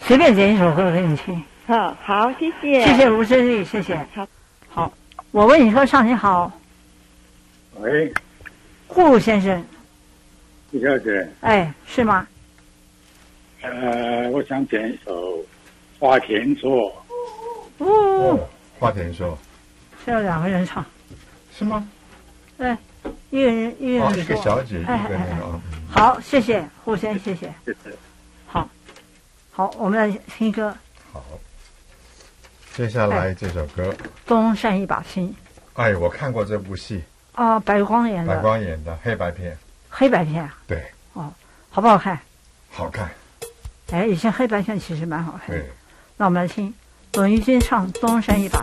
随便点一首歌给你听。 好，谢谢。 谢谢吴真丽，谢谢。 好， 我问你说，上你好。 喂， 顾先生。 顾小姐。 哎，是吗？ 我想点一首《花田说》。 花田说。 是要2个人唱。 是吗？ 对，一个人说。 一个小姐，一个那个。 好，谢谢顾先，谢谢。 谢谢。 好，我们来听歌。 好，接下来这首歌《 东山一把青》。 哎，我看过这部戏。 白光演的。 白光演的黑白片。 黑白片啊？ 对。 好不好看？ 好看。 以前黑白片其实蛮好看的。 对。 那我们来听董玉君唱《东山一把